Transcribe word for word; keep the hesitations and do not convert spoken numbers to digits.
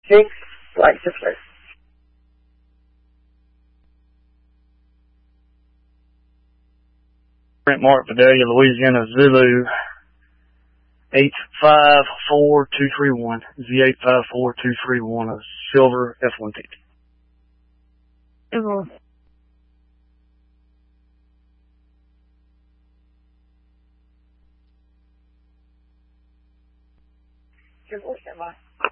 Six, flight sister. Brent Mark, Vidalia, Louisiana, Zulu, eight five four two three one. Z eight five four two three one, a silver F one fifty. Mm-hmm. Your voice, am I?